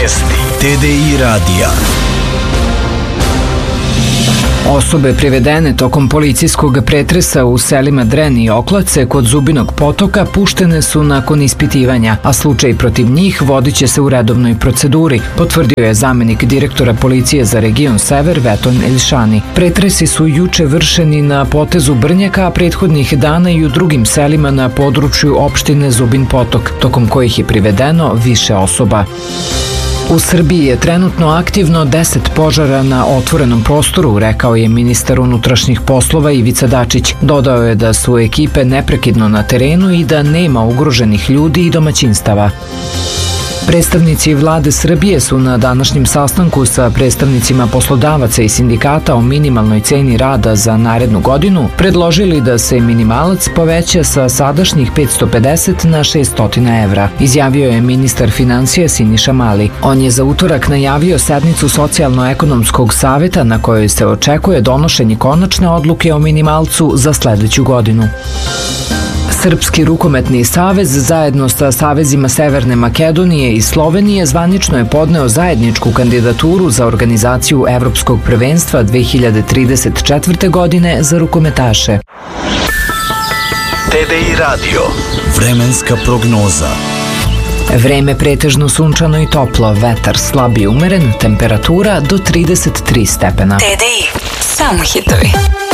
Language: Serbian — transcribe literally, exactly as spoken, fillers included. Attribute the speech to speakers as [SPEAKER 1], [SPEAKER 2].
[SPEAKER 1] Vijesti T D I radija.
[SPEAKER 2] Osobe privedene tokom policijskog pretresa u selima Dren i Oklace kod Zubinog potoka puštene su nakon ispitivanja, a slučaj protiv njih vodit će se u redovnoj proceduri, potvrdio je zamenik direktora policije za region Sever Veton Elšani. Pretresi su juče vršeni na potezu Brnjaka, a prethodnih dana i u drugim selima na području opštine Zubin potok, tokom kojih je privedeno više osoba. U Srbiji je trenutno aktivno deset požara na otvorenom prostoru, rekao je ministar unutrašnjih poslova Ivica Dačić. Dodao je da su ekipe neprekidno na terenu i da nema ugroženih ljudi i domaćinstava. Predstavnici vlade Srbije su na današnjem sastanku sa predstavnicima poslodavaca i sindikata o minimalnoj ceni rada za narednu godinu predložili da se minimalac poveća sa sadašnjih petsto pedeset na šesto evra, izjavio je ministar finansija Siniša Mali. On je za utorak najavio sednicu Socijalno-ekonomskog saveta na kojoj se očekuje donošenje konačne odluke o minimalcu za sledeću godinu. Srpski rukometni savez zajedno sa savezima Severne Makedonije i Slovenije zvanično je podneo zajedničku kandidaturu za organizaciju Evropskog prvenstva dve hiljade trideset četvrte. godine za rukometaše.
[SPEAKER 1] T D I radio. Vremenska prognoza.
[SPEAKER 2] Vreme pretežno sunčano i toplo, vetar slab i umeren, temperatura do trideset tri stepena.
[SPEAKER 3] T D I, samo hitovi.